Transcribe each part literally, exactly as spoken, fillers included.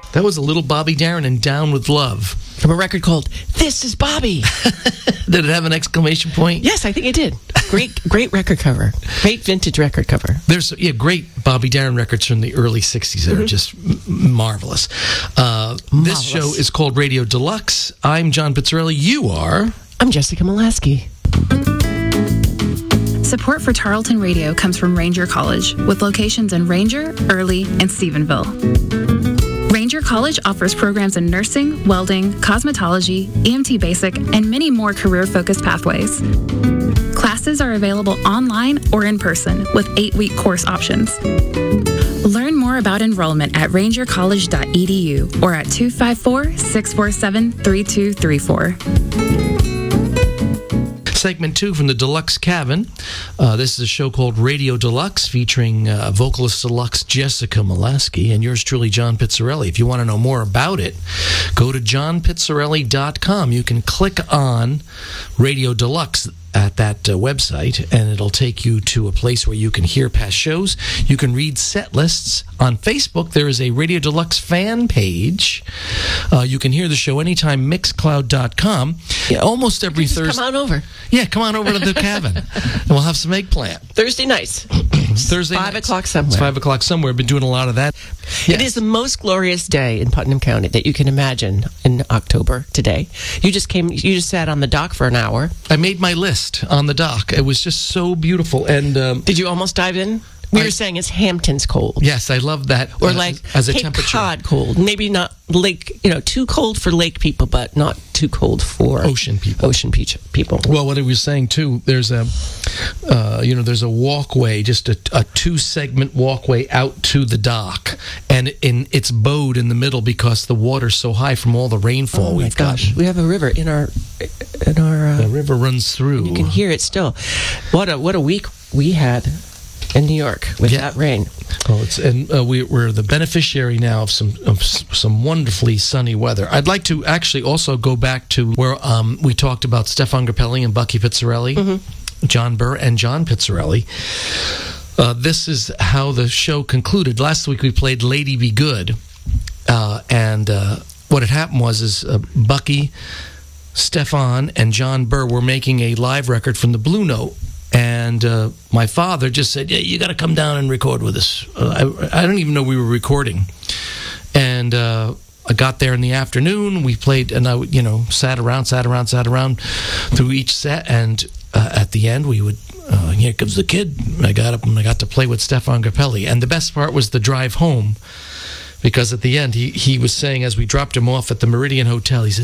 That was a little Bobby Darin and Down with Love. From a record called This Is Bobby. Did it have an exclamation point? Yes, I think it did. Great, great record cover. Great vintage record cover. There's yeah, great Bobby Darin records from the early sixties that mm-hmm. are just m- marvelous. Uh, marvelous. This show is called Radio Deluxe. I'm John Pizzarelli. You are? I'm Jessica Molaski. Support for Tarleton Radio comes from Ranger College, with locations in Ranger, Early, and Stephenville. Ranger College offers programs in nursing, welding, cosmetology, E M T Basic, and many more career-focused pathways. Classes are available online or in person with eight-week course options. Learn more about enrollment at ranger college dot e d u or at two five four, six four seven, three two three four. Segment two from the Deluxe Cabin. Uh, this is a show called Radio Deluxe featuring uh, vocalist deluxe Jessica Molaski and yours truly, John Pizzarelli. If you want to know more about it, go to john pizzarelli dot com. You can click on Radio Deluxe at that uh, website, and it'll take you to a place where you can hear past shows. You can read set lists. On Facebook, there is a Radio Deluxe fan page. Uh, you can hear the show anytime, mixcloud dot com. Yeah, almost every Just Thursday. Come on over. Yeah, come on over to the cabin, and we'll have some eggplant. Thursday nights. Thursday Five nights. o'clock somewhere. It's five o'clock somewhere. I've been doing a lot of that. Yes. It is the most glorious day in Putnam County that you can imagine in October today. You just came, you just sat on the dock for an hour. I made my list on the dock. It was just so beautiful. And um, did you almost dive in? We I, were saying it's Hamptons cold. Yes, I love that. Or uh, like as a Cape temperature. Cod cold. Maybe not lake, you know, too cold for lake people, but not too cold for ocean people. Ocean pe- people. Well, what I was saying too, there's a, uh, you know, there's a walkway, just a, a two-segment walkway out to the dock, and in it's bowed in the middle because the water's so high from all the rainfall oh we've my gosh. gotten. We have a river in our in our. Uh, the river runs through. You can hear it still. What a what a week we had in New York with yeah. that rain. Oh, it's and uh, we, we're the beneficiary now of some of some wonderfully sunny weather. I'd like to actually also go back to where um, we talked about Stefan Grappelli and Bucky Pizzarelli, mm-hmm. John Burr and John Pizzarelli. Uh, this is how the show concluded. Last week we played "Lady Be Good," uh, and uh, what had happened was is uh, Bucky, Stefan, and John Burr were making a live record from the Blue Note. And uh, my father just said, yeah, you got to come down and record with us. Uh, I, I don't even know we were recording. And uh, I got there in the afternoon. We played, and I, you know, sat around, sat around, sat around through each set. And uh, at the end, we would, uh, here comes the kid. I got up and I got to play with Stefan Grappelli. And the best part was the drive home. Because at the end, he, he was saying, as we dropped him off at the Meridian Hotel, he said,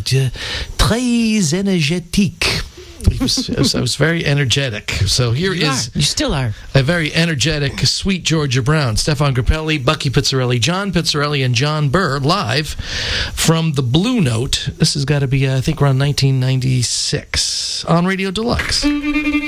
très énergétique. He was, I, was, I was very energetic. So here you is are. You still are a very energetic, sweet Georgia Brown, Stefan Grappelli, Bucky Pizzarelli, John Pizzarelli, and John Burr live from the Blue Note. This has got to be, uh, I think, around nineteen ninety-six on Radio Deluxe.